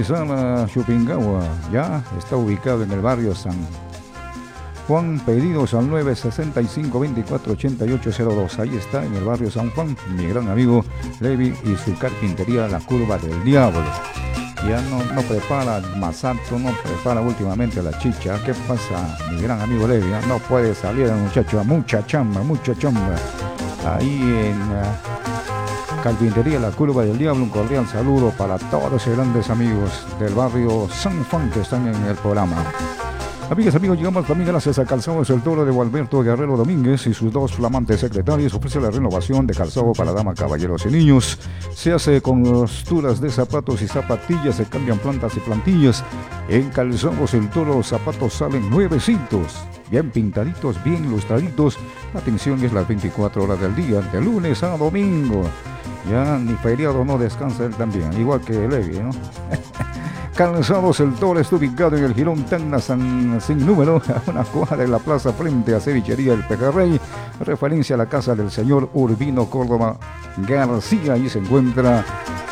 Sala Chupingawa, ya está ubicado en el barrio San Juan. Pedidos al 965-248802. Ahí está, en el barrio San Juan, mi gran amigo Levi y su carpintería La Curva del Diablo. Ya no prepara masato, no prepara últimamente la chicha. ¿Qué pasa, mi gran amigo Levi? No puede salir el muchacho, mucha chamba. Ahí en Carpintería La Curva del Diablo, un cordial saludo para todos los grandes amigos del barrio San Juan que están en el programa. Amigas, amigos, llegamos también gracias a Calzados El Toro de Gualberto Guerrero Domínguez y sus dos flamantes secretarios. Ofrece la renovación de calzado para dama, caballeros y niños. Se hace con costuras de zapatos y zapatillas, se cambian plantas y plantillas. En Calzados El Toro los zapatos salen nuevecitos, bien pintaditos, bien ilustraditos. La atención es las 24 horas del día, de lunes a domingo. Ya ni feriado no descansa él también, igual que Levi, ¿no? Calzados El Toro está ubicado en el Girón Tacna sin número, a una cuadra de la plaza frente a Cevichería El Pejerrey, referencia a la casa del señor Urbino Córdoba García. Ahí se encuentra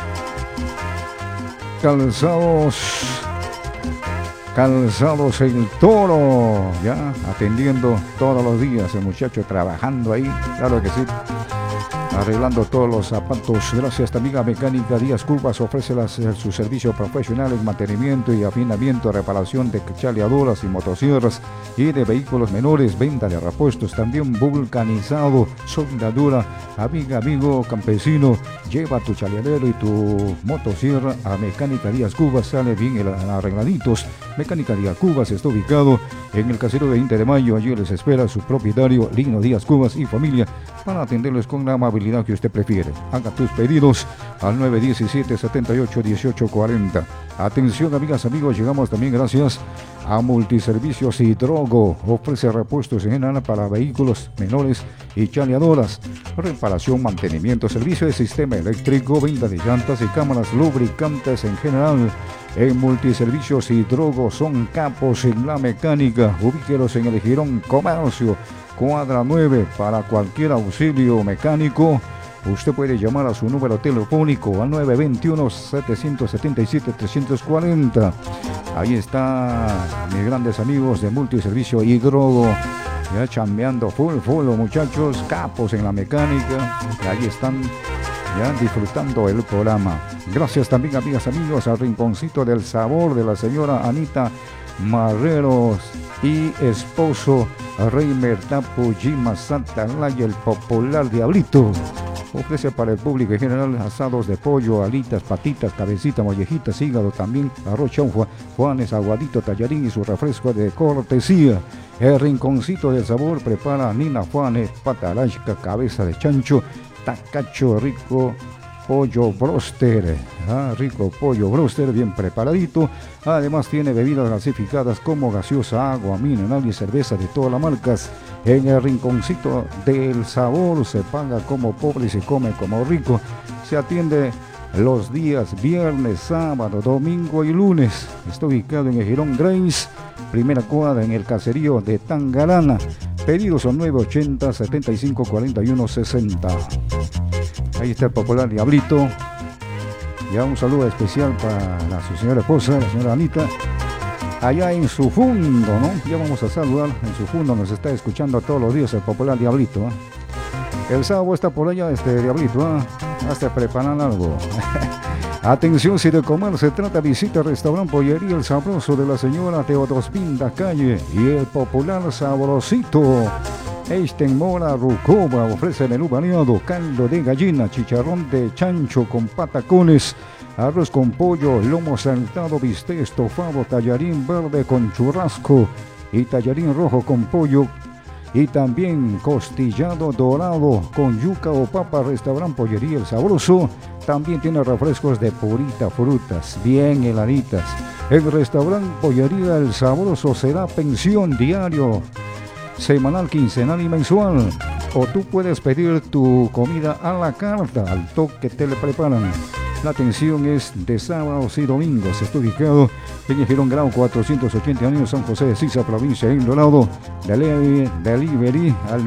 Calzados El Toro, ya atendiendo todos los días, el muchacho trabajando ahí, claro que sí, arreglando todos los zapatos. Gracias también a Mecánica Díaz Cubas, ofrece su servicio profesional en mantenimiento y afinamiento, reparación de chaleadoras y motosierras y de vehículos menores, venta de repuestos, también vulcanizado, soldadura. Amigo campesino, lleva tu chaleadero y tu motosierra a Mecánica Díaz Cubas, sale bien arregladitos. Mecánica Díaz Cubas está ubicado en el casero de 20 de mayo, allí les espera su propietario Lino Díaz Cubas y familia para atenderles con la amabilidad que usted prefiere. Haga tus pedidos al 917-78-1840. Atención, amigas, amigos, llegamos también gracias a Multiservicios Hidrogo. Ofrece repuestos en general para vehículos menores y chaleadoras, reparación, mantenimiento, servicio de sistema eléctrico, venta de llantas y cámaras, lubricantes en general. En Multiservicios Hidrogo son capos en la mecánica. Ubíquelos en el Girón Comercio, cuadra 9. Para cualquier auxilio mecánico, usted puede llamar a su número telefónico al 921-777-340. Ahí está mis grandes amigos de Multiservicio Hidrogo, ya chambeando full los muchachos, capos en la mecánica. Ahí están ya disfrutando el programa. Gracias también, amigas, amigos, al Rinconcito del Sabor de la señora Anita Marreros y esposo Reimer Tapo Gima Santalaya, el popular Diablito. Ofrece para el público en general asados de pollo, alitas, patitas, cabecita, mollejitas, hígado, también arroz chaufa, juanes, aguadito, tallarín y su refresco de cortesía. El Rinconcito del Sabor prepara Nina Juanes, pata alasca, cabeza de chancho, tacacho, rico pollo broster, rico pollo broster bien preparadito. Además tiene bebidas gasificadas como gaseosa, agua mineral y cerveza de todas las marcas. En el Rinconcito del Sabor se paga como pobre y se come como rico. Se atiende los días viernes, sábado, domingo y lunes. Está ubicado en el Girón Grace, primera cuadra, en el caserío de Tangarana. Pedidos son 980-7541-60. Ahí está el popular Diablito. Ya un saludo especial para su señora esposa, la señora Anita, allá en su fundo, ¿no? Ya vamos a saludar en su fundo, nos está escuchando todos los días el popular Diablito, ¿eh? El sábado está por allá Diablito, hasta preparar algo. Atención, si de comer se trata, visita el restaurante Pollería El Sabroso de la señora Teodospinda Calle y el popular Sabrosito. Einstein Mora Rucova ofrece menú variado, caldo de gallina, chicharrón de chancho con patacones, arroz con pollo, lomo saltado, bistec estofado, tallarín verde con churrasco y tallarín rojo con pollo, y también costillado dorado con yuca o papa. Restaurante Pollería El Sabroso también tiene refrescos de purita, frutas bien heladitas. El restaurante Pollería El Sabroso será pensión diario, semanal, quincenal y mensual, o tú puedes pedir tu comida a la carta, al toque te le preparan. La atención es de sábados y domingos. Está ubicado en el Girón Grau 480 años, San José de Sisa, provincia de El Dorado. Delivery al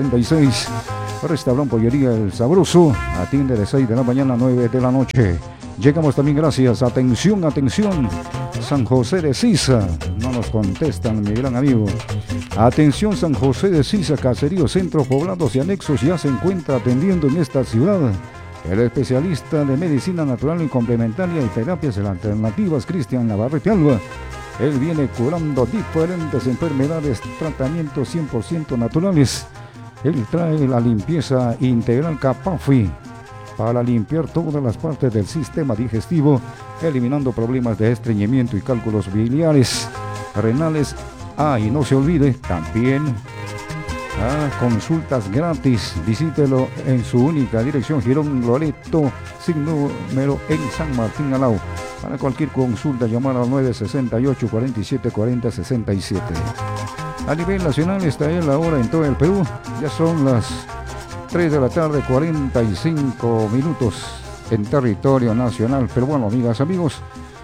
967-3261-46. Restaurante Pollería El Sabroso atiende de 6 de la mañana a 9 de la noche. Llegamos también gracias, atención, atención, San José de Sisa, no nos contestan mi gran amigo. Atención, San José de Sisa, caserío, centro, poblados y anexos, ya se encuentra atendiendo en esta ciudad el especialista de medicina natural y complementaria y terapias alternativas, Cristian Navarrete Alba. Él viene curando diferentes enfermedades, tratamientos 100% naturales. Él trae la limpieza integral Capafi para limpiar todas las partes del sistema digestivo, eliminando problemas de estreñimiento y cálculos biliares, renales. Y no se olvide, también consultas gratis. Visítelo en su única dirección, Girón Loreto, sin número, en San Martín Alao. Para cualquier consulta, llamar al 968 47 40 67. A nivel nacional está él ahora en todo el Perú. Ya son las 3 de la tarde, 45 minutos en territorio nacional peruano, amigas, amigos.